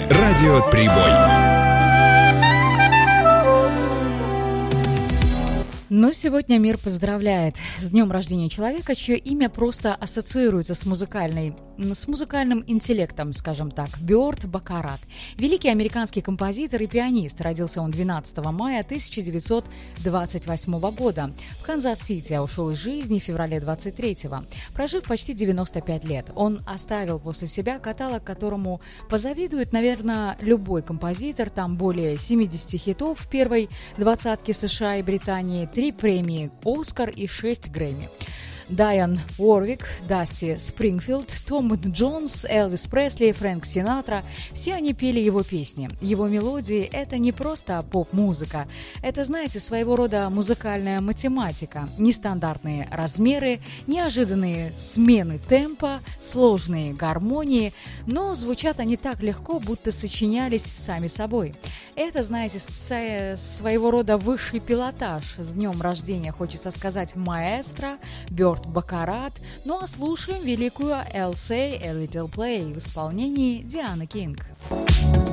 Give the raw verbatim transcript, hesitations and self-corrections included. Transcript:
Радио Прибой. Но сегодня мир поздравляет с днем рождения человека, чье имя просто ассоциируется с музыкальной, с музыкальным интеллектом, скажем так. Бёрд Бакарат. Великий американский композитор и пианист. Родился он двенадцатого мая тысяча девятьсот двадцать восьмого года в Канзас-Сити, а ушел из жизни в феврале двадцать третьего. Прожив почти девяносто пять лет, он оставил после себя каталог, которому позавидует, наверное, любой композитор. Там более семидесяти хитов в первой двадцатке США и Британии, три премии «Оскар» и шесть Грэмми. Дайан Уорвик, Дасти Спрингфилд, Том Джонс, Элвис Пресли, Фрэнк Синатра – все они пели его песни. Его мелодии – это не просто поп-музыка. Это, знаете, своего рода музыкальная математика. Нестандартные размеры, неожиданные смены темпа, сложные гармонии, но звучат они так легко, будто сочинялись сами собой. Это, знаете, своего рода высший пилотаж. С днем рождения хочется сказать маэстро, Бёрд Бакарат. Ну а слушаем великую «I'll Say a Little Play» в исполнении Дианы Кинг.